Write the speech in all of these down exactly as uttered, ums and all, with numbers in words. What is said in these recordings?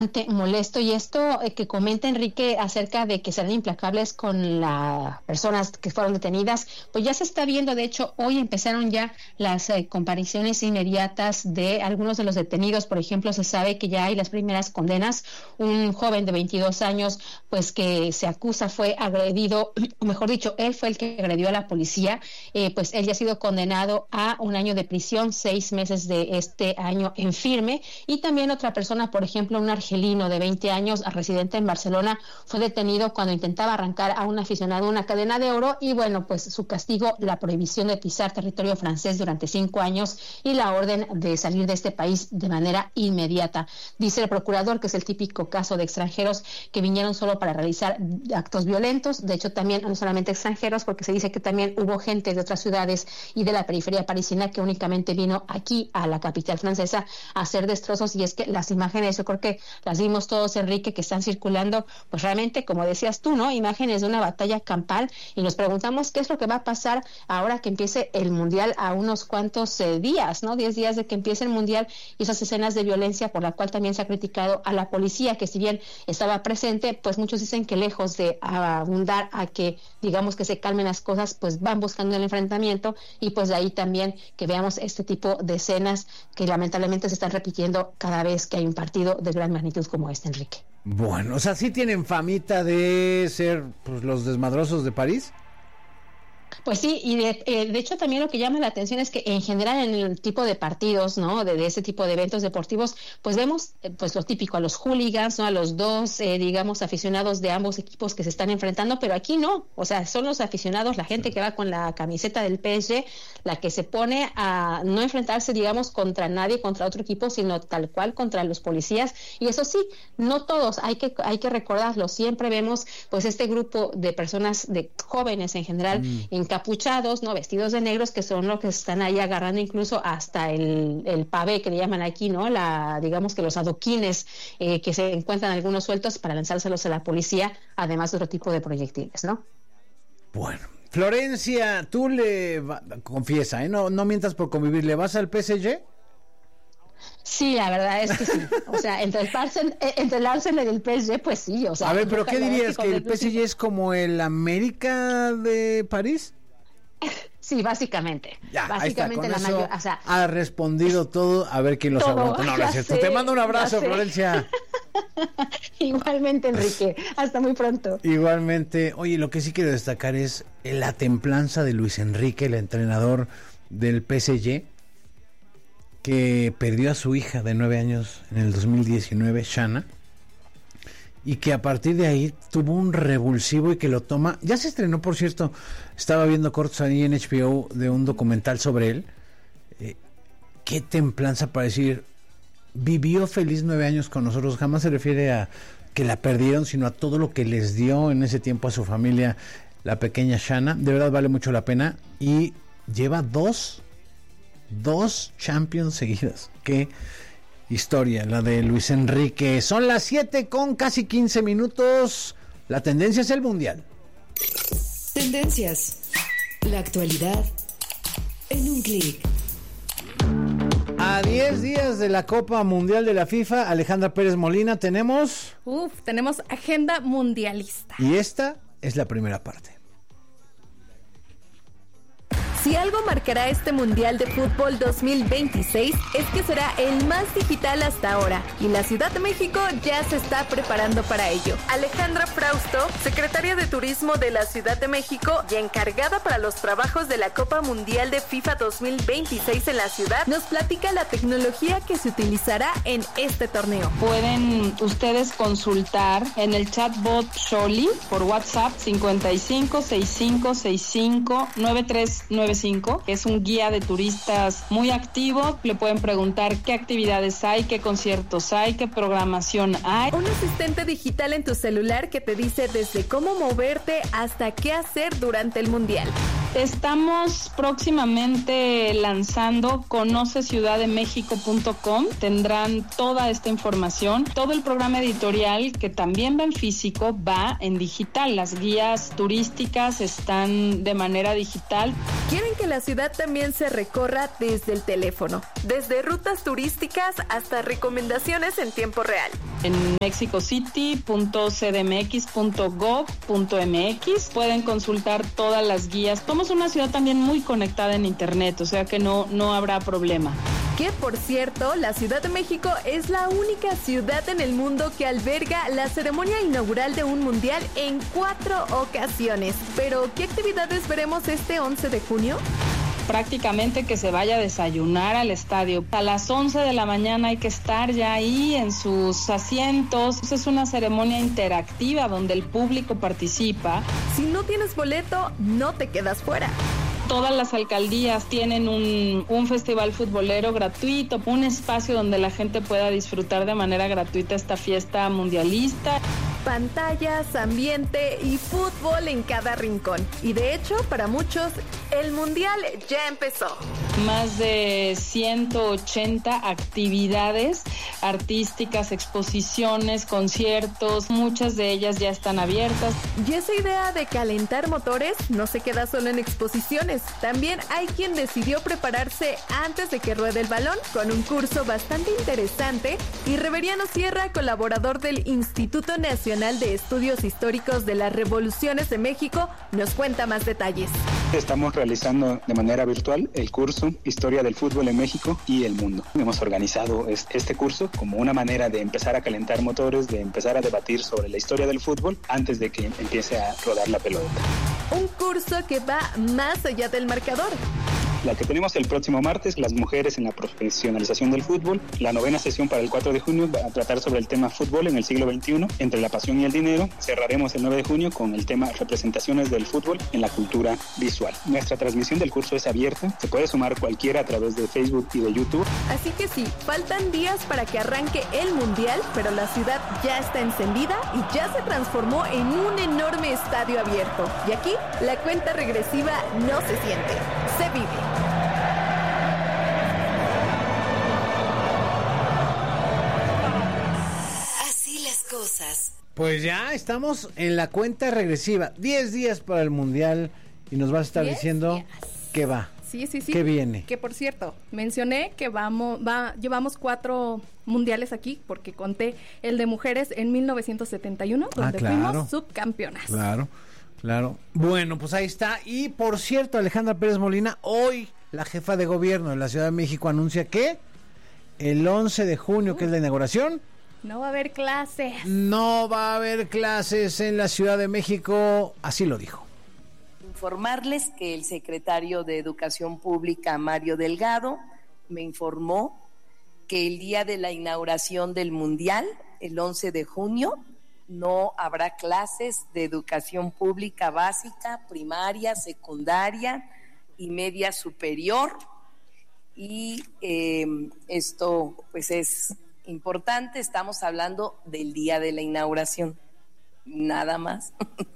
molesto, y esto eh, que comenta Enrique acerca de que serán implacables con las personas que fueron detenidas, pues ya se está viendo. De hecho, hoy empezaron ya las eh, comparaciones inmediatas de algunos de los detenidos. Por ejemplo, se sabe que ya hay las primeras condenas. Un joven de veintidós años, pues que se acusa fue agredido, o mejor dicho, él fue el que agredió a la policía, eh, pues él ya ha sido condenado a un año de prisión, seis meses de este año en firme. Y también otra persona, por ejemplo, un argentino de veinte años, residente en Barcelona, fue detenido cuando intentaba arrancar a un aficionado una cadena de oro, y bueno, pues su castigo, la prohibición de pisar territorio francés durante cinco años y la orden de salir de este país de manera inmediata. Dice el procurador que es el típico caso de extranjeros que vinieron solo para realizar actos violentos. De hecho, también no solamente extranjeros, porque se dice que también hubo gente de otras ciudades y de la periferia parisina que únicamente vino aquí a la capital francesa a hacer destrozos. Y es que las imágenes, yo creo que las vimos todos, Enrique, que están circulando, pues realmente, como decías tú, ¿no? Imágenes de una batalla campal, y nos preguntamos qué es lo que va a pasar ahora que empiece el Mundial a unos cuantos eh, días, ¿no? Diez días de que empiece el Mundial, y esas escenas de violencia por la cual también se ha criticado a la policía, que si bien estaba presente, pues muchos dicen que lejos de abundar a que, digamos, que se calmen las cosas, pues van buscando el enfrentamiento, y pues de ahí también que veamos este tipo de escenas que lamentablemente se están repitiendo cada vez que hay un partido de gran magnitud como este, Enrique. Bueno, o sea, sí tienen famita de ser pues los desmadrosos de París. Pues sí, y de, eh, de hecho también lo que llama la atención es que en general en el tipo de partidos, ¿no? De, de ese tipo de eventos deportivos, pues vemos eh, pues lo típico, a los hooligans, ¿no? A los dos, eh, digamos, aficionados de ambos equipos que se están enfrentando, pero aquí no, o sea, son los aficionados, la gente que va con la camiseta del P S G, la que se pone a no enfrentarse, digamos, contra nadie, contra otro equipo, sino tal cual contra los policías. Y eso sí, no todos, hay que hay que recordarlo, siempre vemos pues este grupo de personas, de jóvenes en general, mm. encapuchados, no, vestidos de negros, que son los que están ahí agarrando incluso hasta el, el pavé que le llaman aquí, ¿no? La, digamos que los adoquines eh, que se encuentran algunos sueltos para lanzárselos a la policía, además de otro tipo de proyectiles, ¿no? Bueno, Florencia, tú le va, confiesa, ¿eh? No, no mientas por convivir, ¿le vas al P S G? Sí, la verdad es que sí. O sea, entre el Arsenal, entre el Arsenal y el P S G, pues sí. O sea, a ver, pero ¿qué dirías? ¿Que el P S G es como el América de París? Sí, básicamente. Ya, básicamente ahí está, la mayor, o sea, ha respondido todo, a ver quién los todo, aguanta. No, gracias. Sé, Te mando un abrazo, Florencia. Igualmente, Enrique. Hasta muy pronto. Igualmente. Oye, lo que sí quiero destacar es la templanza de Luis Enrique, el entrenador del P S G, que perdió a su hija de nueve años en el dos mil diecinueve, Shanna, y que a partir de ahí tuvo un revulsivo y que lo toma. Ya se estrenó, por cierto, estaba viendo cortos ahí en H B O de un documental sobre él. Eh, qué templanza para decir, vivió feliz nueve años con nosotros. Jamás se refiere a que la perdieron, sino a todo lo que les dio en ese tiempo a su familia la pequeña Shanna. De verdad vale mucho la pena, y lleva dos dos Champions seguidas. Qué historia la de Luis Enrique. Son las siete con casi quince minutos. La tendencia es el Mundial. Tendencias. La actualidad en un clic. A diez días de la Copa Mundial de la FIFA, Alejandra Pérez Molina, tenemos... Uf, tenemos agenda mundialista. Y esta es la primera parte. Si algo marcará este Mundial de Fútbol dos mil veintiséis es que será el más digital hasta ahora, y la Ciudad de México ya se está preparando para ello. Alejandra Frausto, secretaria de Turismo de la Ciudad de México y encargada para los trabajos de la Copa Mundial de FIFA dos mil veintiséis en la ciudad, nos platica la tecnología que se utilizará en este torneo. Pueden ustedes consultar en el chatbot Sholi por WhatsApp cincuenta y cinco sesenta y cinco sesenta y cinco noventa y tres noventa y cinco, que es un guía de turistas muy activo. Le pueden preguntar qué actividades hay, qué conciertos hay, qué programación hay. Un asistente digital en tu celular que te dice desde cómo moverte hasta qué hacer durante el Mundial. Estamos próximamente lanzando conoce ciudad de méxico punto com. Tendrán toda esta información. Todo el programa editorial, que también va en físico, va en digital. Las guías turísticas están de manera digital. Quieren que la ciudad también se recorra desde el teléfono, desde rutas turísticas hasta recomendaciones en tiempo real. En mexicocity punto c d m x punto gov punto m x pueden consultar todas las guías. Somos una ciudad también muy conectada en internet, o sea que no, no habrá problema. Que por cierto, la Ciudad de México es la única ciudad en el mundo que alberga la ceremonia inaugural de un mundial en cuatro ocasiones. Pero, ¿qué actividades veremos este once de junio? Prácticamente que se vaya a desayunar al estadio. A las once de la mañana hay que estar ya ahí en sus asientos. Es una ceremonia interactiva donde el público participa. Si no tienes boleto, no te quedas fuera. Todas las alcaldías tienen un, un festival futbolero gratuito, un espacio donde la gente pueda disfrutar de manera gratuita esta fiesta mundialista. Pantallas, ambiente y fútbol en cada rincón. Y de hecho, para muchos, el mundial ya empezó. Más de ciento ochenta actividades artísticas, exposiciones, conciertos, muchas de ellas ya están abiertas. Y esa idea de calentar motores no se queda solo en exposiciones. También hay quien decidió prepararse antes de que ruede el balón con un curso bastante interesante. Y Reveriano Sierra, colaborador del Instituto Nacional de Estudios Históricos de las Revoluciones de México, nos cuenta más detalles. Estamos realizando de manera virtual el curso Historia del Fútbol en México y el Mundo. Hemos organizado este curso como una manera de empezar a calentar motores, de empezar a debatir sobre la historia del fútbol antes de que empiece a rodar la pelota. Un curso que va más allá del marcador. La que tenemos el próximo martes, las mujeres en la profesionalización del fútbol. La novena sesión para el cuatro de junio va a tratar sobre el tema fútbol en el siglo veintiuno, entre la pasión y el dinero. Cerraremos el nueve de junio con el tema representaciones del fútbol en la cultura visual. Nuestra transmisión del curso es abierta, se puede sumar cualquiera a través de Facebook y de YouTube. Así que sí, faltan días para que arranque el mundial, pero la ciudad ya está encendida y ya se transformó en un enorme estadio abierto. Y aquí la cuenta regresiva no se siente, se vive. Cosas. Pues ya estamos en la cuenta regresiva. diez días para el mundial y nos vas a estar diciendo días. Qué va. Sí, sí, sí. ¿Qué viene? Que por cierto, mencioné que vamos, va, llevamos cuatro mundiales aquí porque conté el de mujeres en mil novecientos setenta y uno, donde ah, claro. fuimos subcampeonas. Claro, claro. Bueno, pues ahí está. Y por cierto, Alejandra Pérez Molina, hoy la jefa de gobierno de la Ciudad de México anuncia que el once de junio, uh. que es la inauguración, no va a haber clases. No va a haber clases en la Ciudad de México, así lo dijo. Informarles que el secretario de Educación Pública, Mario Delgado, me informó que el día de la inauguración del Mundial, el once de junio, no habrá clases de educación pública básica, primaria, secundaria y media superior. Y eh, esto pues es importante, estamos hablando del día de la inauguración, nada más.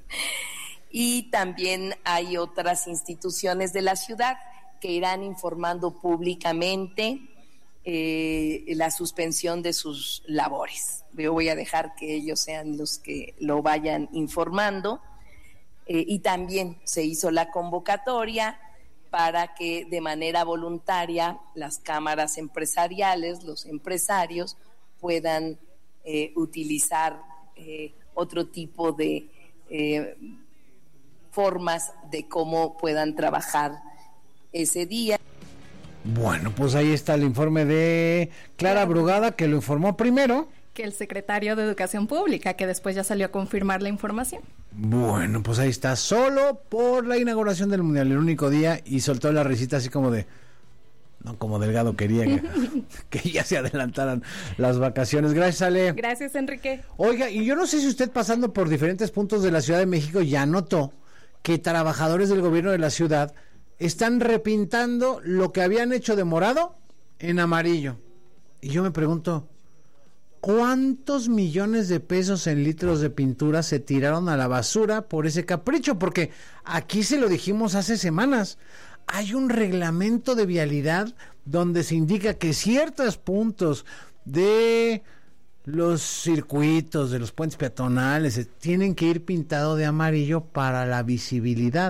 Y también hay otras instituciones de la ciudad que irán informando públicamente eh, la suspensión de sus labores. Yo voy a dejar que ellos sean los que lo vayan informando. Eh, y también se hizo la convocatoria para que de manera voluntaria las cámaras empresariales, los empresarios, puedan eh, utilizar eh, otro tipo de eh, formas de cómo puedan trabajar ese día. Bueno, pues ahí está el informe de Clara Brugada, que lo informó primero que el secretario de Educación Pública, que después ya salió a confirmar la información. Bueno, pues ahí está, solo por la inauguración del Mundial, el único día, y soltó la risita así como de, no, como Delgado quería que, que ya se adelantaran las vacaciones. Gracias, Ale. Gracias, Enrique. Oiga, y yo no sé si usted, pasando por diferentes puntos de la Ciudad de México, ya notó que trabajadores del gobierno de la ciudad están repintando lo que habían hecho de morado en amarillo. Y yo me pregunto, ¿cuántos millones de pesos en litros de pintura se tiraron a la basura por ese capricho? Porque aquí se lo dijimos hace semanas. Hay un reglamento de vialidad donde se indica que ciertos puntos de los circuitos, de los puentes peatonales, tienen que ir pintados de amarillo para la visibilidad,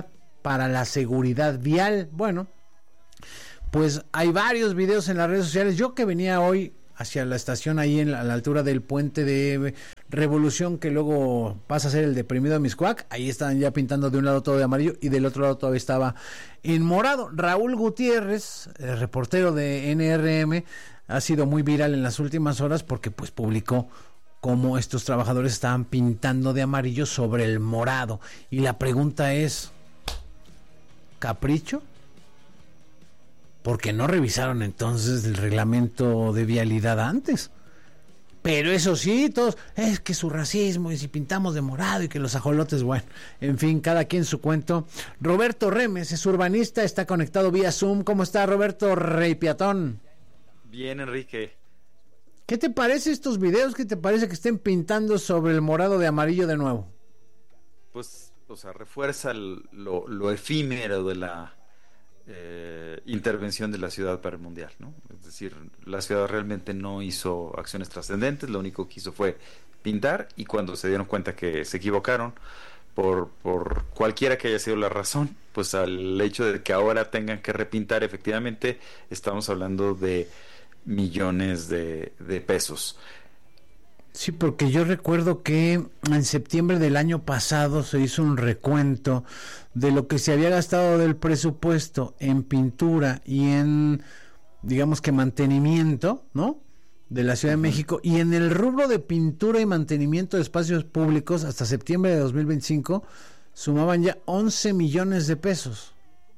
para la seguridad vial. Bueno, pues hay varios videos en las redes sociales. Yo que venía hoy hacia la estación ahí en la, a la altura del puente de Revolución, que luego pasa a ser el deprimido de Miscuac, ahí estaban ya pintando de un lado todo de amarillo y del otro lado todavía estaba en morado. Raúl Gutiérrez, el reportero de N R M, ha sido muy viral en las últimas horas porque pues publicó cómo estos trabajadores estaban pintando de amarillo sobre el morado. Y la pregunta es, ¿capricho? Porque no revisaron entonces el reglamento de vialidad antes. Pero eso sí, todos, es que su racismo, y si pintamos de morado, y que los ajolotes, bueno, en fin, cada quien su cuento. Roberto Remes es urbanista, está conectado vía Zoom. ¿Cómo está, Roberto Rey Piatón? Bien, Enrique. ¿Qué te parece estos videos? ¿Qué te parece que estén pintando sobre el morado de amarillo de nuevo? Pues, o sea, refuerza el, lo, lo efímero de la Eh, intervención de la ciudad para el mundial, ¿no? Es decir, la ciudad realmente no hizo acciones trascendentes, lo único que hizo fue pintar, y cuando se dieron cuenta que se equivocaron por, por cualquiera que haya sido la razón, pues al hecho de que ahora tengan que repintar, efectivamente estamos hablando de millones de, de pesos. Sí, porque yo recuerdo que en septiembre del año pasado se hizo un recuento de lo que se había gastado del presupuesto en pintura y en, digamos que mantenimiento, ¿no?, de la Ciudad de México, y en el rubro de pintura y mantenimiento de espacios públicos hasta septiembre de dos mil veinticinco sumaban ya once millones de pesos.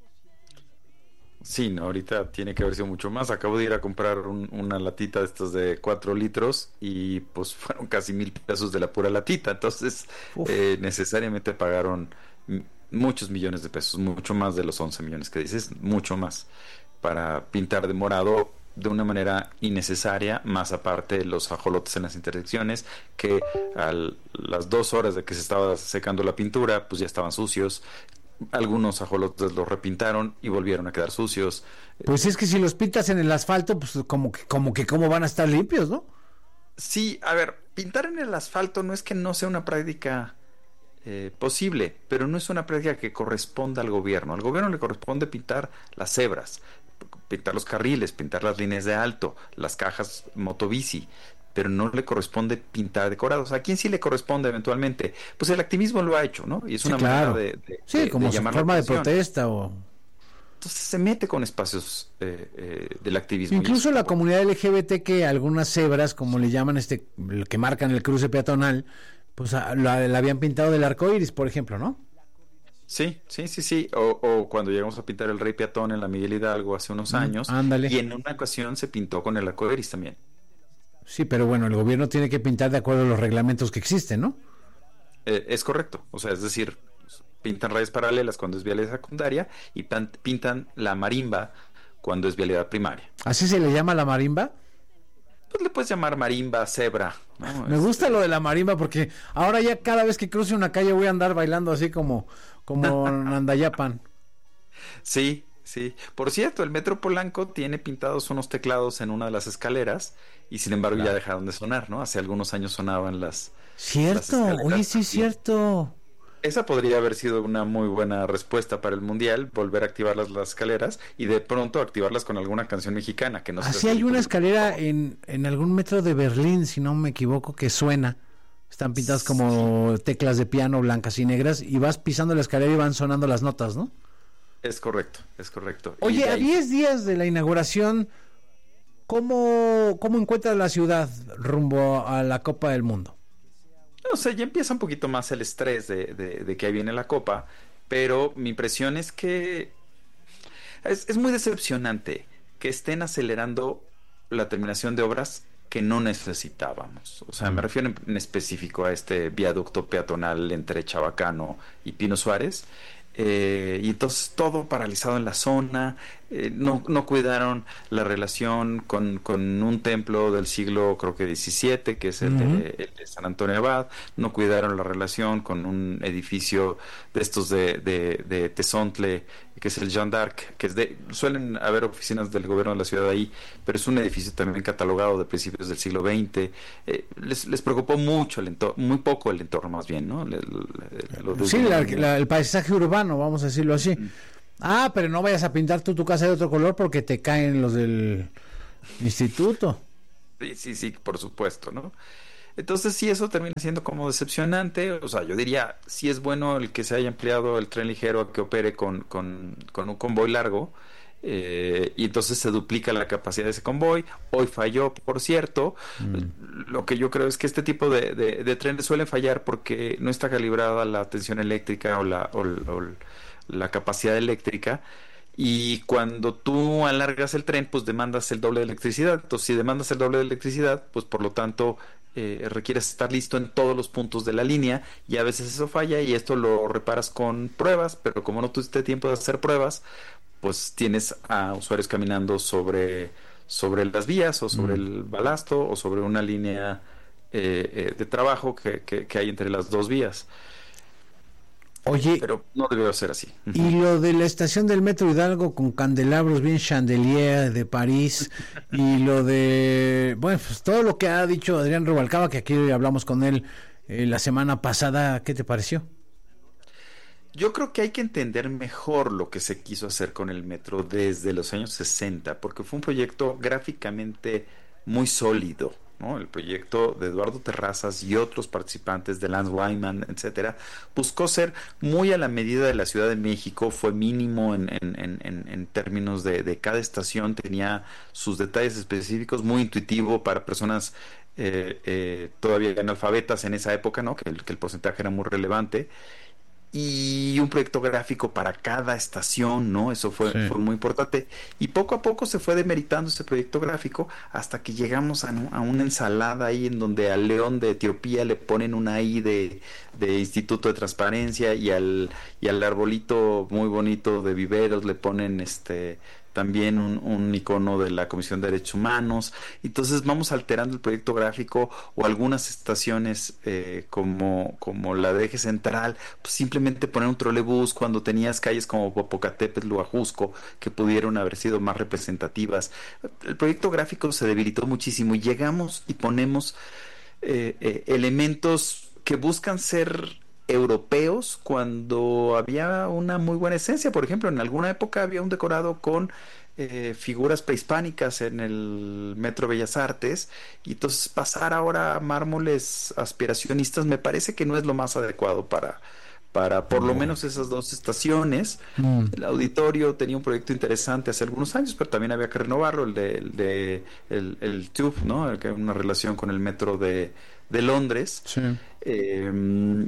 Sí, no, ahorita tiene que haber sido mucho más. Acabo de ir a comprar un, una latita de estas de cuatro litros y pues fueron casi mil pesos de la pura latita. Entonces eh, necesariamente pagaron m- muchos millones de pesos, mucho más de los once millones que dices, mucho más, para pintar de morado de una manera innecesaria, más aparte los ajolotes en las intersecciones, que a las dos horas de que se estaba secando la pintura, pues ya estaban sucios. Algunos ajolotes los repintaron y volvieron a quedar sucios. Pues es que si los pintas en el asfalto, pues como que como que cómo van a estar limpios, ¿no? Sí, a ver, pintar en el asfalto no es que no sea una práctica eh, posible, pero no es una práctica que corresponda al gobierno. Al gobierno le corresponde pintar las cebras, pintar los carriles, pintar las líneas de alto, las cajas motobici, pero no le corresponde pintar decorados. ¿A quién sí le corresponde eventualmente? Pues el activismo lo ha hecho, ¿no? Y es sí, una claro. manera de, de, sí, de, como de su llamar forma la de protesta o... Entonces se mete con espacios eh, eh, del activismo. Incluso la comunidad L G B T, que algunas cebras, como le llaman, este, que marcan el cruce peatonal, pues a, la, la habían pintado del arco iris, por ejemplo, ¿no? Sí, sí, sí, sí. O, o cuando llegamos a pintar el Rey Peatón en la Miguel Hidalgo hace unos años. Mm, ándale. Y en una ocasión se pintó con el arco iris también. Sí, pero bueno, el gobierno tiene que pintar de acuerdo a los reglamentos que existen, ¿no? Eh, es correcto. O sea, es decir, pintan rayas paralelas cuando es vialidad secundaria y pan, pintan la marimba cuando es vialidad primaria. ¿Así se le llama la marimba? Pues le puedes llamar marimba, cebra, ¿no? Me es, gusta lo de la marimba porque ahora ya cada vez que cruce una calle voy a andar bailando así como, como Nandayapan. Sí, sí. Por cierto, el Metro Polanco tiene pintados unos teclados en una de las escaleras y sin embargo claro. ya dejaron de sonar, ¿no? Hace algunos años sonaban las... Cierto, las oye, sí, cierto. Esa podría haber sido una muy buena respuesta para el Mundial, volver a activar las, las escaleras y de pronto activarlas con alguna canción mexicana. Que no Así hay una escalera en, en algún metro de Berlín, si no me equivoco, que suena. Están pintadas como sí. teclas de piano blancas y negras y vas pisando la escalera y van sonando las notas, ¿no? Es correcto, es correcto. Oye, ahí... a diez días de la inauguración, ¿cómo, cómo encuentras la ciudad rumbo a la Copa del Mundo? No sé, ya empieza un poquito más el estrés de, de, de que ahí viene la Copa, pero mi impresión es que es, es muy decepcionante que estén acelerando la terminación de obras que no necesitábamos. O sea, me refiero en, en específico a este viaducto peatonal entre Chabacano y Pino Suárez. Eh, y entonces todo paralizado en la zona, eh, no, no cuidaron la relación con, con un templo del siglo, creo que diecisiete, que es el, uh-huh. de, el de San Antonio Abad, no cuidaron la relación con un edificio de estos de, de, de Tezontle, que es el Jeanne d'Arc, que es de, suelen haber oficinas del gobierno de la ciudad ahí, pero es un edificio también catalogado de principios del siglo veinte. Eh, les, les preocupó mucho el entorno, muy poco el entorno más bien, ¿no? Le, le, le, sí, la, la, el paisaje urbano, vamos a decirlo así. Mm. Ah, pero no vayas a pintar tú tu casa de otro color porque te caen los del instituto. Sí, sí, sí, por supuesto, ¿no? Entonces sí, eso termina siendo como decepcionante. O sea, yo diría, sí es bueno el que se haya empleado el tren ligero a que opere con, con, con un convoy largo, eh, y entonces se duplica la capacidad de ese convoy. Hoy falló, por cierto. Mm. Lo que yo creo es que este tipo de, de, de trenes suelen fallar porque no está calibrada la tensión eléctrica o la, o, o la capacidad eléctrica. Y cuando tú alargas el tren, pues demandas el doble de electricidad. Entonces, si demandas el doble de electricidad, pues por lo tanto eh, requieres estar listo en todos los puntos de la línea, y a veces eso falla y esto lo reparas con pruebas, pero como no tuviste tiempo de hacer pruebas, pues tienes a usuarios caminando sobre, sobre las vías o sobre mm. el balasto o sobre una línea eh, eh, de trabajo que, que, que hay entre las dos vías. Oye, pero no debió ser así. Y lo de la estación del Metro Hidalgo con candelabros bien chandelier de París, y lo de, bueno, pues todo lo que ha dicho Adrián Rubalcaba, que aquí hablamos con él eh, la semana pasada, ¿qué te pareció? Yo creo que hay que entender mejor lo que se quiso hacer con el metro desde los años sesenta, porque fue un proyecto gráficamente muy sólido, ¿no? El proyecto de Eduardo Terrazas y otros participantes de Lance Wyman, etcétera, buscó ser muy a la medida de la Ciudad de México. Fue mínimo en, en, en, en términos de, de cada estación, tenía sus detalles específicos, muy intuitivo para personas eh, eh, todavía analfabetas en esa época, ¿no? Que el, que el porcentaje era muy relevante. Y un proyecto gráfico para cada estación, ¿no? Eso fue, sí. fue muy importante. Y poco a poco se fue demeritando ese proyecto gráfico hasta que llegamos a, a una ensalada ahí en donde al león de Etiopía le ponen una I de, de Instituto de Transparencia, y al, y al arbolito muy bonito de Viveros le ponen este también un, un icono de la Comisión de Derechos Humanos. Entonces vamos alterando el proyecto gráfico, o algunas estaciones eh, como, como la de Eje Central, pues simplemente poner un trolebús cuando tenías calles como Popocatépetl o Ajusco que pudieron haber sido más representativas. El proyecto gráfico se debilitó muchísimo y llegamos y ponemos eh, eh, elementos que buscan ser europeos cuando había una muy buena esencia. Por ejemplo, en alguna época había un decorado con eh, figuras prehispánicas en el Metro Bellas Artes, y entonces pasar ahora a mármoles aspiracionistas me parece que no es lo más adecuado para para por lo menos esas dos estaciones. Mm. El auditorio tenía un proyecto interesante hace algunos años, pero también había que renovarlo, el de el, de, el, el Tube, ¿no? El que hay una relación con el metro de, de Londres. Sí. Eh,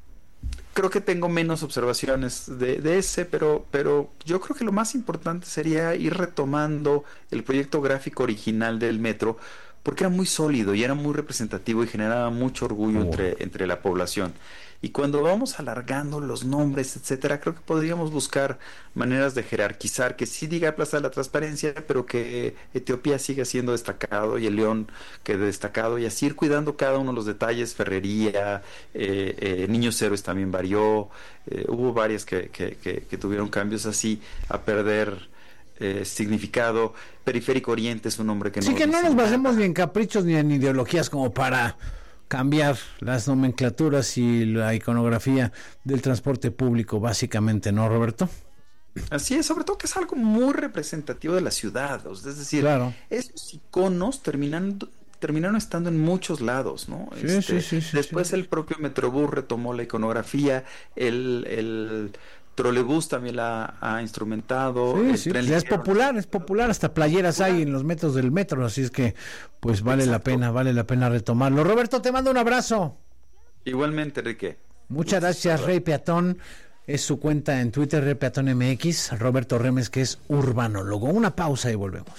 Creo que tengo menos observaciones de, de ese, pero, pero yo creo que lo más importante sería ir retomando el proyecto gráfico original del metro, porque era muy sólido y era muy representativo y generaba mucho orgullo oh. entre, entre la población. Y cuando vamos alargando los nombres, etcétera, creo que podríamos buscar maneras de jerarquizar, que sí diga Plaza de la Transparencia, pero que Etiopía siga siendo destacado y el León quede destacado, y así ir cuidando cada uno de los detalles. Ferrería, eh, eh, Niños Héroes también varió, eh, hubo varias que, que, que, que tuvieron cambios así a perder eh, significado. Periférico Oriente es un nombre que no... Sí, que no nos basemos ni en caprichos ni en ideologías como para cambiar las nomenclaturas y la iconografía del transporte público, básicamente, ¿no, Roberto? Así es, sobre todo que es algo muy representativo de la ciudad, es decir, claro. esos iconos terminan, terminaron estando en muchos lados, ¿no? Sí, este, sí, sí, sí, después sí. el propio Metrobús retomó la iconografía, el... el trolebús también la ha instrumentado. Sí, sí, pues es popular, es popular, hasta playeras popular. Hay en los metros del metro, así es que pues vale Exacto. la pena, vale la pena retomarlo. Roberto, te mando un abrazo. Igualmente, Enrique. Muchas gracias, Rey Peatón. Es su cuenta en Twitter, Rey Peatón M X. Roberto Remes, que es urbanólogo. Una pausa y volvemos.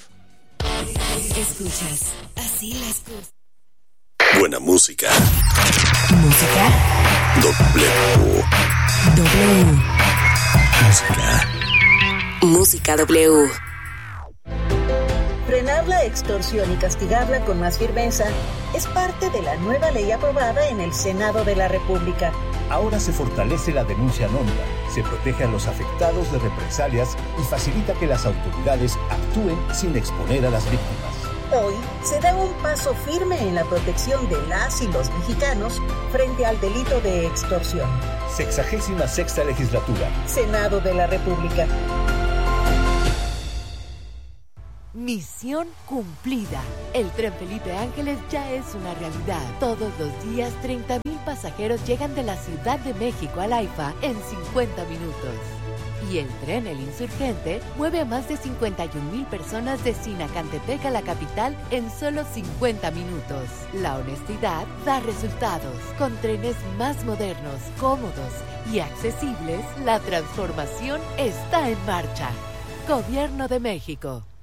Escuchas, así la escuchas. Buena música. Música. W. W. Música. Música W. la extorsión y castigarla con más firmeza es parte de la nueva ley aprobada en el Senado de la República. Ahora se fortalece la denuncia anónima, se protege a los afectados de represalias y facilita que las autoridades actúen sin exponer a las víctimas. Hoy se da un paso firme en la protección de las y los mexicanos frente al delito de extorsión. Sexagésima sexta legislatura. Senado de la República. Misión cumplida. El tren Felipe Ángeles ya es una realidad. Todos los días, treinta mil pasajeros llegan de la Ciudad de México al AIFA en cincuenta minutos. Y el tren El Insurgente mueve a más de cincuenta y un mil personas de Sinacantepec a la capital en solo cincuenta minutos. La honestidad da resultados. Con trenes más modernos, cómodos y accesibles, la transformación está en marcha. Gobierno de México.